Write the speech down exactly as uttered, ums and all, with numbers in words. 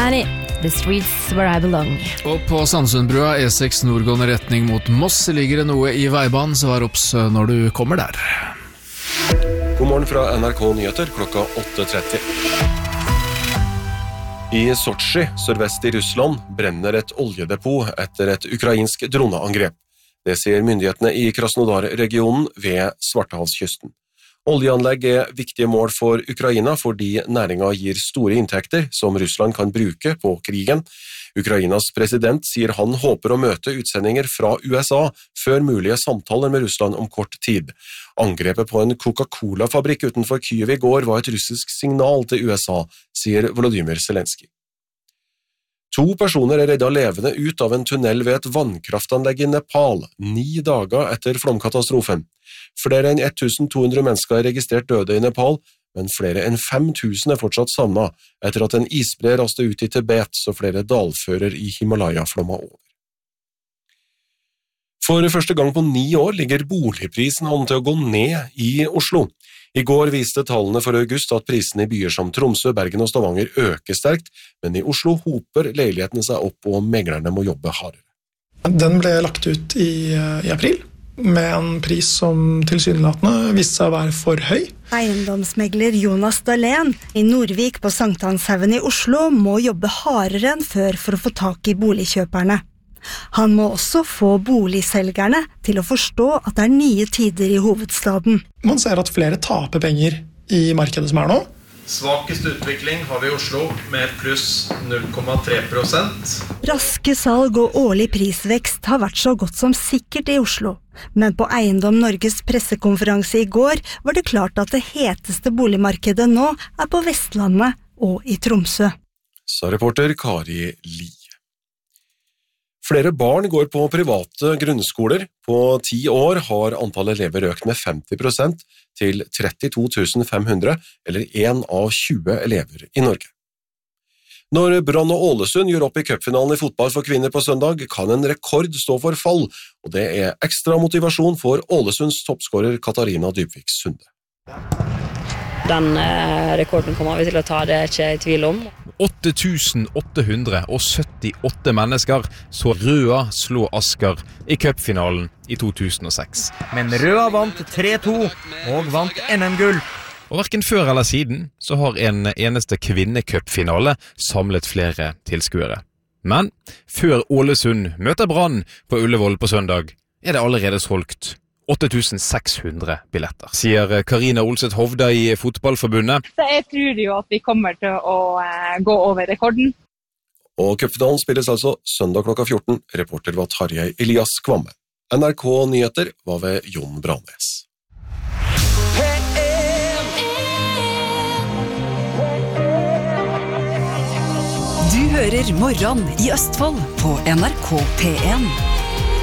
Danny, the streets where I belong. Og på Sandsundbrua E seks nordgående retning mot Moss ligger det noe i veibanen, så vær opps når du kommer der. God morgen fra N R K Nyheter klokka åtte tretti. I Sotsji, sørvest i Russland, brenner et oljedepot etter et ukrainsk droneangrep. Det sier myndighetene i Krasnodar-regionen ved Svartehavskysten. Oljeanlegg er viktige mål for Ukraina fordi næringen gir store inntekter som Russland kan bruke på krigen. Ukrainas president sier han håper å møte utsendinger fra U S A før mulige samtaler med Russland om kort tid. Angrepet på en Coca-Cola-fabrikk utenfor Kyiv i går var et russisk signal til U S A, sier Volodymyr Zelenskyj. To personer er reddet levende ut av en tunnel ved et vannkraftanlegg i Nepal, ni dager etter flomkatastrofen. Flere enn tusen to hundre mennesker er registrert døde i Nepal, men flere enn fem tusen er fortsatt savnet etter at en isbre raste ut i Tibet, så flere dalfører i Himalaya flommet over. For første gang på ni år ligger boligprisen an til å gå ned i Oslo. I går viste tallene for august at prisene i byer som Tromsø, Bergen og Stavanger øker sterkt, men i Oslo hoper leilighetene seg opp og meglerne må jobbe hardere. Den ble lagt ut i, i april, med en pris som tilsynelatende viste seg å være for høy. Eiendomsmegler Jonas Dahlén i Nordvik på Sankthanshaugen i Oslo må jobbe hardere enn før for å få tak i boligkjøperne. Han må også få boligselgerne til å forstå at det er nye tider i hovedstaden. Man ser at flere taper penger i markedet som er nå. Svakest utvikling har vi i Oslo med pluss null komma tre prosent. Raske salg og årlig prisvekst har vært så godt som sikkert i Oslo. Men på Eiendom Norges pressekonferanse i går var det klart at det heteste boligmarkedet nå er på Vestlandet og i Tromsø. Sa reporter Kari Li. Flere barn går på private grunnskoler. På ti år har antallet elever økt med femti prosent til trettito tusen fem hundre, eller en av tjue elever i Norge. Når Brann og Ålesund gjør opp i cupfinalen i fotball for kvinner på søndag, kan en rekord stå for fall, og det er ekstra motivasjon for Ålesunds toppskårer Katarina Dybvik Sunde. Den eh, rekorden kommer vi til å ta, det er ikke i tvil om. åtte tusen åtte hundre syttiåtte mennesker så Røa slå Asker i cupfinalen i to tusen og seks. Men Røa vant tre to og vant N M-gull. Og hverken før eller siden så har en eneste kvinnecupfinale samlet flere tilskuere. Men før Ålesund møter Brann på Ullevål på søndag, er det allerede solgt åtte tusen seks hundre billetter, sier Karina Olseth Hovda i Fotballforbundet. Så jeg tror jo at vi kommer til å uh, gå over rekorden. Og cupfinalen spilles altså søndag klokka fjorten. Reporter var Tarjei Elias Kvamme. N R K Nyheter var ved Jon Brannes. Du hører Morgen i Østfold på N R K P en.